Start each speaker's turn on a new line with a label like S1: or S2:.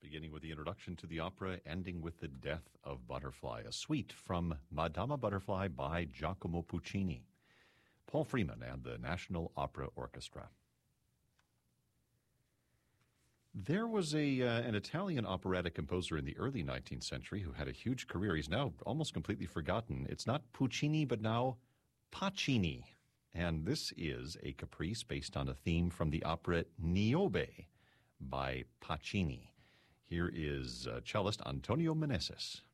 S1: beginning with the introduction to the opera, ending with the death of Butterfly, a suite from Madama Butterfly by Giacomo Puccini. Paul Freeman and the National Opera Orchestra. There was an Italian operatic composer in the early 19th century who had a huge career. He's now almost completely forgotten. It's not Puccini, but now Pacini. And this is a caprice based on a theme from the opera Niobe by Pacini. Here is cellist Antonio Meneses.